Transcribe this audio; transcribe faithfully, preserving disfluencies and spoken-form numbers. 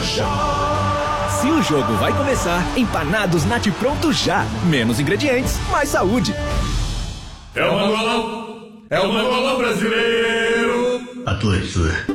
Se o jogo vai começar, empanados Nat Pronto já. Menos ingredientes, mais saúde. É o Mangolão, é o Mangolão brasileiro. A tua